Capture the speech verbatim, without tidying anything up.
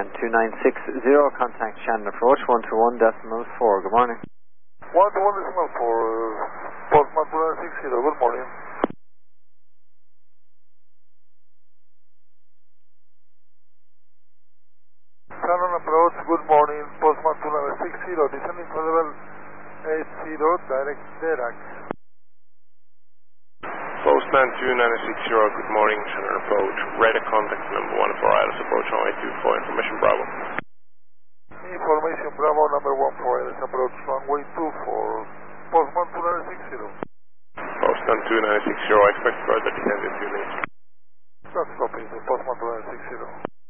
Postman two nine six zero, contact Shannon approach one two one decimal four. Good morning. one two one decimal four, uh, Postman two nine six zero, good morning. Shannon approach, good morning, Postman two nine six zero, descending for level eight zero, direct Derac. Postman two nine six zero, good morning, Shannon approach, radar contact number one for Isles approach runway two four, information Bravo. Information Bravo number one for Isles approach runway two four, Postman two nine six zero. Postman two nine six zero, expect further descent in two minutes. That's copy, Postman two nine six zero.